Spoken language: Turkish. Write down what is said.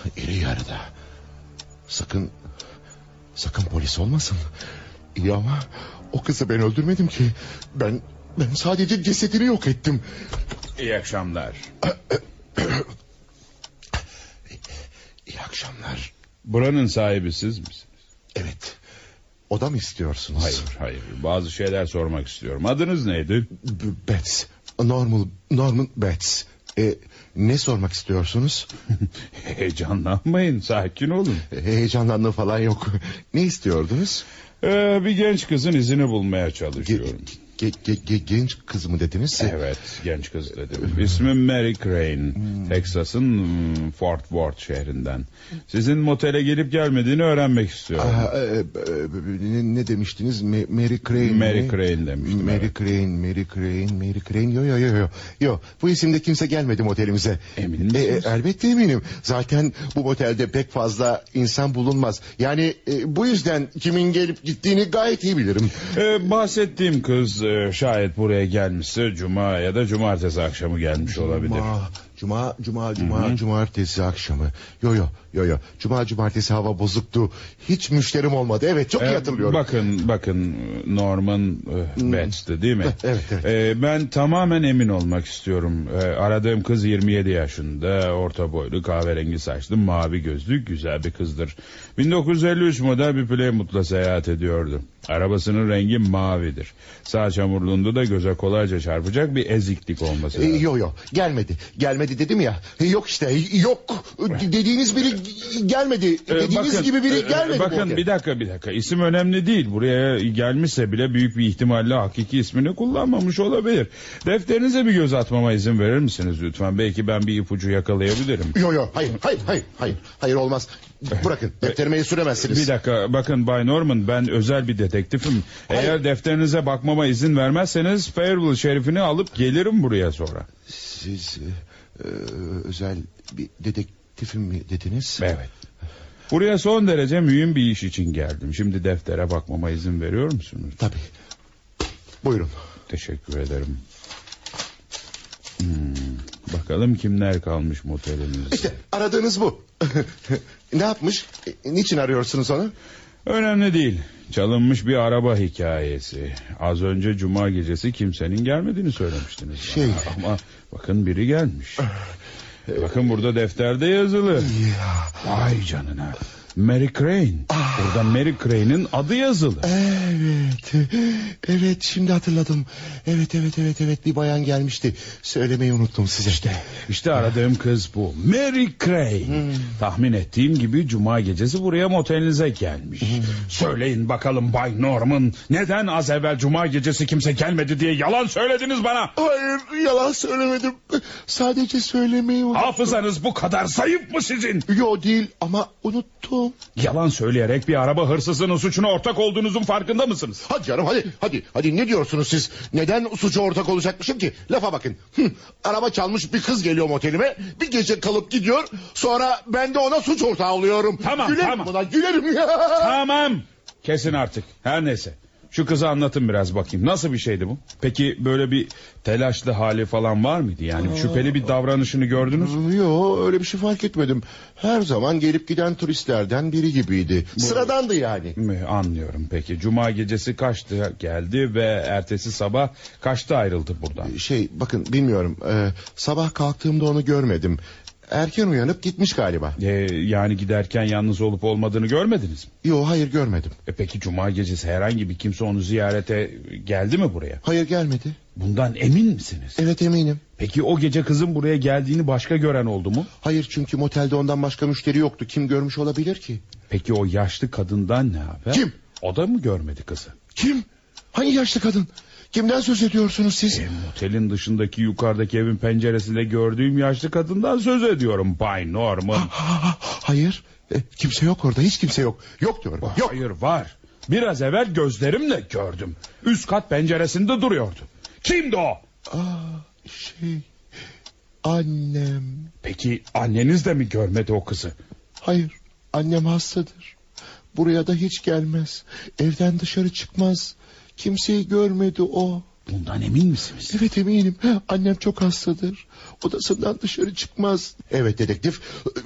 İri yarıda. Sakın polis olmasın. İyi ama o kızı ben öldürmedim ki. Ben sadece cesedini yok ettim. İyi akşamlar. İyi akşamlar. Buranın sahibi siz misiniz? Evet. Oda mı istiyorsunuz? Hayır. Bazı şeyler sormak istiyorum. Adınız neydi? Betts. Norman Betts. Ne sormak istiyorsunuz? Heyecanlanmayın, sakin olun. Heyecanlanma falan yok. Ne istiyordunuz? Bir genç kızın izini bulmaya çalışıyorum. Genç kız mı dediniz? Evet, genç kız dedim. İsmim Mary Crane. Texas'ın Fort Worth şehrinden. Sizin motele gelip gelmediğini öğrenmek istiyorum. Ne demiştiniz? Mary Crane. Mary Crane demiştim. Mary Crane. Yo. Bu isimde kimse gelmedi motelimize. Emin misiniz? Elbette eminim. Zaten bu motelde pek fazla insan bulunmaz. Yani bu yüzden kimin gelip gittiğini gayet iyi bilirim. Bahsettiğim kız şayet buraya gelmişse cuma ya da cumartesi akşamı gelmiş olabilir. Cumartesi akşamı. Yo. Cumartesi hava bozuktu. Hiç müşterim olmadı. Evet, çok iyi hatırlıyorum. Bakın Norman Betts'ti değil mi? Evet. Ben tamamen emin olmak istiyorum. Aradığım kız 27 yaşında, orta boylu, kahverengi saçlı, mavi gözlü, güzel bir kızdır. 1953 model bir Plymouth'la seyahat ediyordu. Arabasının rengi mavidir. Sağ çamurluğunda da göze kolayca çarpacak bir eziklik olması lazım. Yo. Gelmedi dedim ya. Yok işte. Yok. Dediğiniz biri gelmedi. Dediğiniz gibi biri gelmedi. Bakın bir dakika. İsim önemli değil. Buraya gelmişse bile büyük bir ihtimalle hakiki ismini kullanmamış olabilir. Defterinize bir göz atmama izin verir misiniz lütfen? Belki ben bir ipucu yakalayabilirim. Yo. Hayır olmaz. Bırakın. Defterime süremezsiniz. Bir dakika. Bakın Bay Norman, ben özel bir dedektifim. Hayır. Eğer defterinize bakmama izin vermezseniz Fairville şerifini alıp gelirim buraya sonra. Siz özel bir dedektifim mi dediniz? Evet. Buraya son derece mühim bir iş için geldim. Şimdi deftere bakmama izin veriyor musunuz? Tabii. Buyurun. Teşekkür ederim. Bakalım kimler kalmış motelinizde. İşte aradığınız bu. Ne yapmış? Niçin arıyorsunuz onu? Önemli değil. Çalınmış bir araba hikayesi. Az önce cuma gecesi kimsenin gelmediğini söylemiştiniz bana. Ama bakın biri gelmiş. Bakın burada defterde yazılı. Vay canına. Mary Crane. Burada Mary Crane'in adı yazılı. Evet şimdi hatırladım. Evet bir bayan gelmişti. Söylemeyi unuttum size. İşte aradığım kız bu. Mary Crane. Tahmin ettiğim gibi cuma gecesi buraya motelinize gelmiş. Söyleyin bakalım Bay Norman, neden az evvel cuma gecesi kimse gelmedi diye yalan söylediniz bana? Hayır, yalan söylemedim. Sadece söylemeyi unuttum. Hafızanız bu kadar zayıf mı sizin? Yo, değil ama unuttum. Yalan söyleyerek bir araba hırsızlığının suçuna ortak olduğunuzun farkında mısınız? Hadi canım, hadi ne diyorsunuz siz? Neden suça ortak olacakmışım ki? Lafa bakın. Araba çalmış bir kız geliyor motelime. Bir gece kalıp gidiyor. Sonra ben de ona suç ortağı oluyorum. Tamam. Gülerim ya. Tamam. Kesin artık. Her neyse. Şu kızı anlatın biraz bakayım. Nasıl bir şeydi bu? Peki böyle bir telaşlı hali falan var mıydı? Yani şüpheli bir davranışını gördünüz mü? Yok, öyle bir şey fark etmedim. Her zaman gelip giden turistlerden biri gibiydi. Sıradandı yani. Anlıyorum peki. Cuma gecesi kaçta geldi ve ertesi sabah kaçta ayrıldı buradan? Bakın bilmiyorum. Sabah kalktığımda onu görmedim. Erken uyanıp gitmiş galiba. Yani giderken yalnız olup olmadığını görmediniz mi? Yok, hayır görmedim. Peki cuma gecesi herhangi bir kimse onu ziyarete geldi mi buraya? Hayır, gelmedi. Bundan emin misiniz? Evet, eminim. Peki o gece kızın buraya geldiğini başka gören oldu mu? Hayır, çünkü motelde ondan başka müşteri yoktu. Kim görmüş olabilir ki? Peki o yaşlı kadından ne haber? Kim? O da mı görmedi kızı? Kim? Hangi yaşlı kadın? Kimden söz ediyorsunuz siz? Motelin dışındaki yukarıdaki evin penceresinde gördüğüm yaşlı kadından söz ediyorum Bay Norman. Hayır. Kimse yok orada, hiç kimse yok. Yok diyorum. Yok. Hayır, var. Biraz evvel gözlerimle gördüm. Üst kat penceresinde duruyordu. Kimdi o? Annem. Peki anneniz de mi görmedi o kızı? Hayır, annem hastadır. Buraya da hiç gelmez. Evden dışarı çıkmaz. Kimseyi görmedi o. Bundan emin misiniz? Evet, eminim. Annem çok hastadır. Odasından dışarı çıkmaz. Evet dedektif.